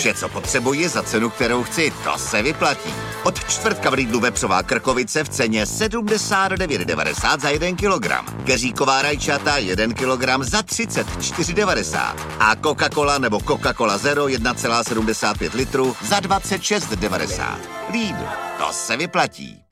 Vše, co potřebuji za cenu, kterou chci, to se vyplatí. Od čtvrtka v Lidlu vepřová krkovice v ceně 79,90 za 1 kilogram. Keříková rajčata 1 kilogram za 34,90. A Coca-Cola nebo Coca-Cola Zero 1,75 litru za 26,90. Lidl, to se vyplatí.